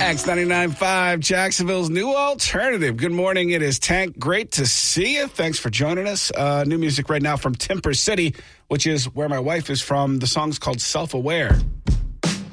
X 99.5, Jacksonville's new alternative. Good morning. It is Tank. Great to see you. Thanks for joining us. New music right now from Timber City, which is where my wife is from. The song's called Self-Aware.